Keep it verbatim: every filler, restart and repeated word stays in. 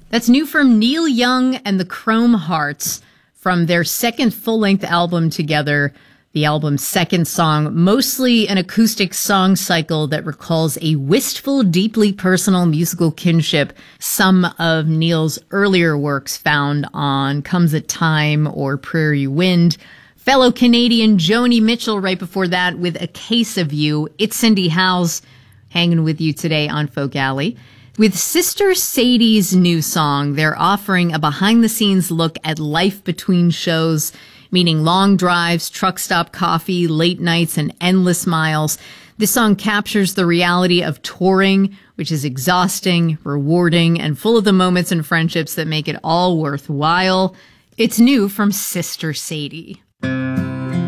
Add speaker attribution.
Speaker 1: That's new from Neil Young and the Chrome Hearts from their second full-length album together, the album's second song, mostly an acoustic song cycle that recalls a wistful, deeply personal musical kinship some of Neil's earlier works found on Comes a Time or Prairie Wind. Fellow Canadian Joni Mitchell right before that with A Case of You. It's Cindy Howes hanging with you today on Folk Alley. With Sister Sadie's new song, they're offering a behind-the-scenes look at life between shows, meaning long drives, truck stop coffee, late nights, and endless miles. This song captures the reality of touring, which is exhausting, rewarding, and full of the moments and friendships that make it all worthwhile. It's new from Sister Sadie.